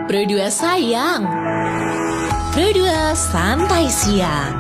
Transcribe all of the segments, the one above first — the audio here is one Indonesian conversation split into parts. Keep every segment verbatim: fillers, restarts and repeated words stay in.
Pro dua sayang. Pro dua santai siang.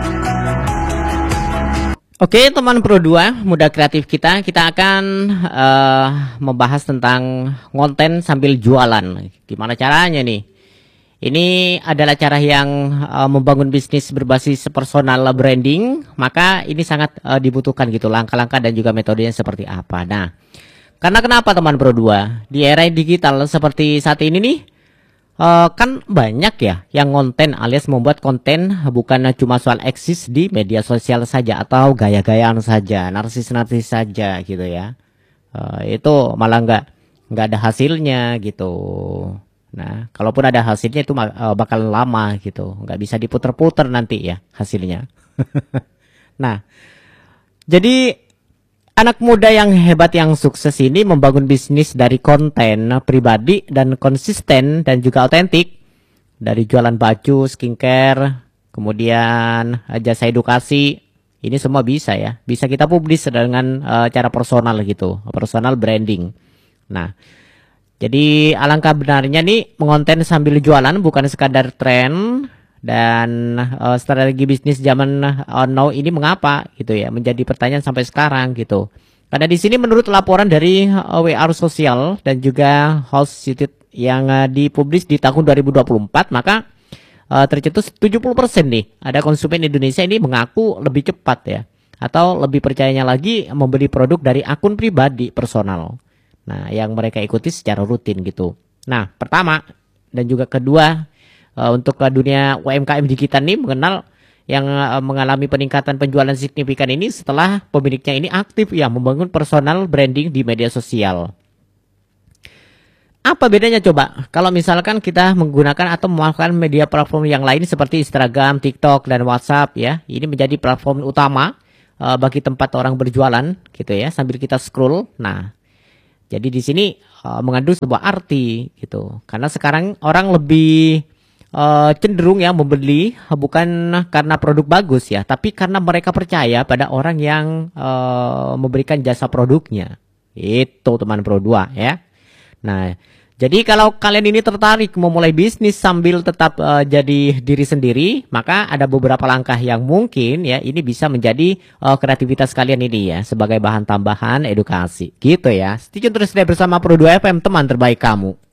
Oke teman Pro dua, muda kreatif kita, kita akan uh, membahas tentang konten sambil jualan. Gimana caranya nih? Ini adalah cara yang uh, membangun bisnis berbasis personal branding. Maka ini sangat uh, dibutuhkan gitu, langkah-langkah dan juga metodenya seperti apa. Nah, karena kenapa teman Pro dua? Di era digital seperti saat ini nih, Uh, kan banyak ya yang konten alias membuat konten bukan cuma soal eksis di media sosial saja atau gaya-gayaan saja, narsis-narsis saja gitu ya. Uh, itu malah nggak nggak ada hasilnya gitu. Nah, kalaupun ada hasilnya itu uh, bakal lama gitu, nggak bisa diputer-puter nanti ya hasilnya. Nah, jadi anak muda yang hebat yang sukses ini membangun bisnis dari konten pribadi dan konsisten dan juga otentik. Dari jualan baju, skincare, kemudian jasa edukasi, ini semua bisa ya. Bisa kita publis dengan uh, cara personal gitu, personal branding. Nah, jadi alangkah benarnya nih mengonten sambil jualan bukan sekadar tren. Dan uh, strategi bisnis zaman uh, now ini mengapa gitu ya menjadi pertanyaan sampai sekarang gitu. Karena di sini menurut laporan dari uh, W R Sosial dan juga House Institute yang uh, dipublis di tahun dua ribu dua puluh empat, maka uh, tercetus tujuh puluh persen nih ada konsumen Indonesia ini mengaku lebih cepat ya atau lebih percayanya lagi membeli produk dari akun pribadi personal. Nah, yang mereka ikuti secara rutin gitu. Nah, pertama dan juga kedua, Uh, untuk uh, dunia U M K M di kita nih mengenal yang uh, mengalami peningkatan penjualan signifikan ini setelah pemiliknya ini aktif ya membangun personal branding di media sosial. Apa bedanya coba kalau misalkan kita menggunakan atau memanfaatkan media platform yang lain seperti Instagram, TikTok dan WhatsApp ya. Ini menjadi platform utama uh, bagi tempat orang berjualan gitu ya sambil kita scroll. Nah, jadi di sini uh, mengandung sebuah arti gitu. Karena sekarang orang lebih Uh, cenderung ya membeli bukan karena produk bagus ya, tapi karena mereka percaya pada orang yang uh, memberikan jasa produknya. Itu teman Pro dua ya. Nah, jadi kalau kalian ini tertarik memulai bisnis sambil tetap uh, jadi diri sendiri, maka ada beberapa langkah yang mungkin ya ini bisa menjadi uh, kreativitas kalian ini ya sebagai bahan tambahan edukasi. Gitu ya. Stay tune terus bersama Pro dua F M, teman terbaik kamu.